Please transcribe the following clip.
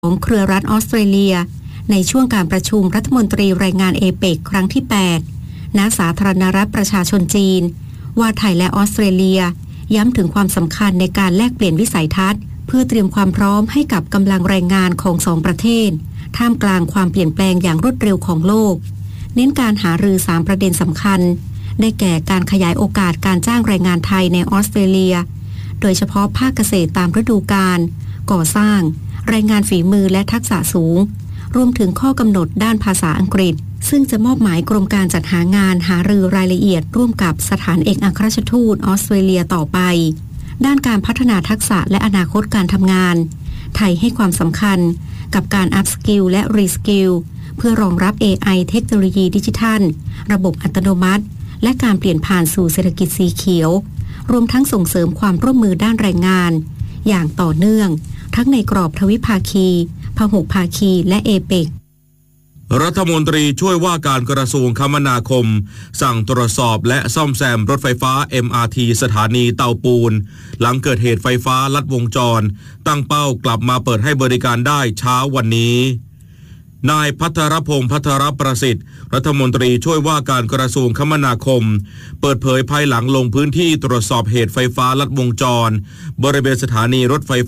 ของเครือรัฐออสเตรเลียในช่วงการประชุมรัฐมนตรีแรงงานเอเปกครั้งที่ 8 ณ สาธารณรัฐประชาชนจีนว่าไทยและออสเตรเลียย้ำถึงความสำคัญในการแลกเปลี่ยนวิสัยทัศน์เพื่อเตรียมความพร้อมให้กับกำลังแรงงานของสองประเทศท่ามกลางความเปลี่ยนแปลงอย่างรวดเร็วของโลกเน้นการหารือ3ประเด็นสำคัญได้แก่การขยายโอกาสการจ้างแรงงานไทยในออสเตรเลียโดยเฉพาะภาคเกษตรตามฤดูกาลก่อสร้างแรงงานฝีมือและทักษะสูงรวมถึงข้อกำหนดด้านภาษาอังกฤษซึ่งจะมอบหมายกรมการจัดหางานหารือรายละเอียดร่วมกับสถานเอกอัครราชทูตออสเตรเลียต่อไปด้านการพัฒนาทักษะและอนาคตการทำงานไทยให้ความสำคัญกับการอัพสกิลและรีสกิลเพื่อรองรับ AI เทคโนโลยีดิจิทัลระบบอัตโนมัติและการเปลี่ยนผ่านสู่เศรษฐกิจสีเขียวรวมทั้งส่งเสริมความร่วมมือด้านแรงงานอย่างต่อเนื่องทั้งในกรอบทวิภาคีพหุภาคีและเอเปกรัฐมนตรีช่วยว่าการกระทรวงคมนาคมสั่งตรวจสอบและซ่อมแซมรถไฟฟ้า MRT สถานีเตาปูนหลังเกิดเหตุไฟฟ้าลัดวงจรตั้งเป้ากลับมาเปิดให้บริการได้เช้าวันนี้นายภัทรพงษ์ภัทรประสิทธิ์รัฐมนตรีช่วยว่าการกระทรวงคมนาคมเปิดเผยภายหลังลงพื้นที่ตรวจสอบเหตุไฟฟ้าลัดวงจรบริเวณสถานีรถไฟ